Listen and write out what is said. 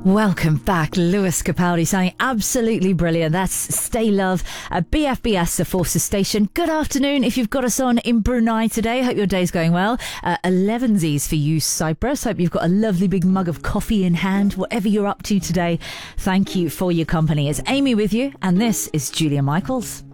Welcome back. Lewis Capaldi sounding absolutely brilliant. That's Stay Love at BFBS, the Forces Station. Good afternoon if you've got us on in Brunei today. Hope your day's going well. 11sies for you, Cyprus. Hope you've got a lovely big mug of coffee in hand, whatever you're up to today. Thank you for your company. It's Amy with you, and this is Julia Michaels.